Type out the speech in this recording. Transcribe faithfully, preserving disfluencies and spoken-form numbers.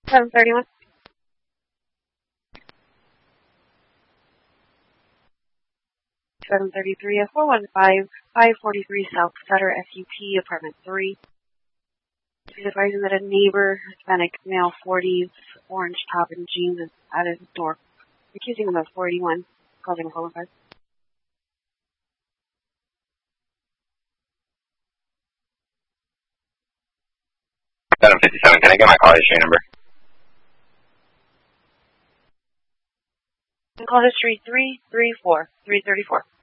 seven thirty-one. seven thirty-three, a four one five, five forty-three South Sutter, S U T, apartment three. He's advising that a neighbor, Hispanic male, forties, orange top and jeans, is at his door, accusing him of four eighty-one, causing a hole in five. seven fifty-seven, can I get my call history number? Call history three three four, three thirty-four.